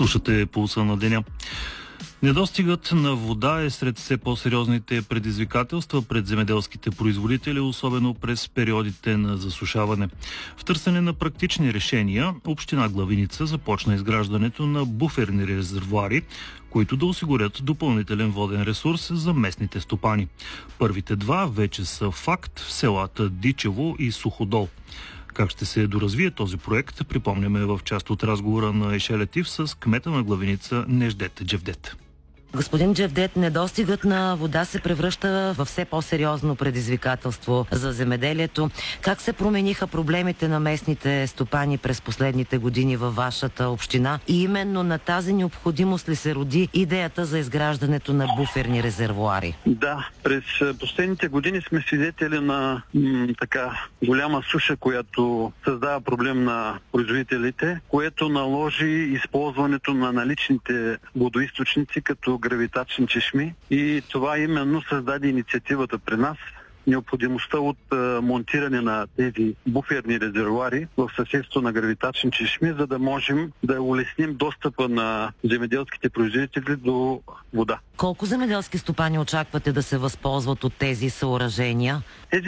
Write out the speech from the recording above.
Слушате Пулса на деня. Недостигът на вода е сред все по-сериозните предизвикателства пред земеделските производители, особено през периодите на засушаване. В търсене на практични решения, община Главиница започна изграждането на буферни резервоари, които да осигурят допълнителен воден ресурс за местните стопани. Първите два вече са факт в селата Дичево и Суходол. Как ще се доразвие този проект, припомняме в част от разговора на Ешел Летиф с кмета на Главиница Неждет Джевдет. Господин Джевдет, недостигът на вода се превръща в все по-сериозно предизвикателство за земеделието. Как се промениха проблемите на местните стопани през последните години във вашата община? И именно на тази необходимост ли се роди идеята за изграждането на буферни резервоари? Да, през последните години сме свидетели на голяма суша, която създава проблем на производителите, което наложи използването на наличните водоизточници като гравитачни чешми, и това именно създаде инициативата при нас, необходимостта от монтиране на тези буферни резервоари в съседство на гравитачни чешми, за да можем да улесним достъпа на земеделските производители до вода. Колко земеделски стопани очаквате да се възползват от тези съоръжения? Тези